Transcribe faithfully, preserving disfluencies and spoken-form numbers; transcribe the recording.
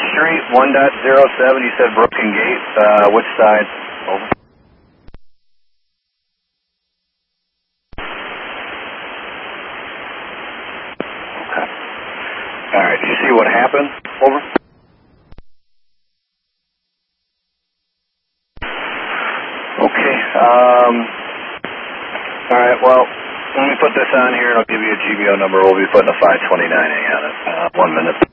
Street, one point oh seven, you said Broken Gate. Uh, which side? Over. Okay. All right, did you see what happened? Over. Okay. Um, all right, well, let me put this on here, and I'll give you a G B O number. We'll be putting a five twenty-nine A on it. Uh, one minute.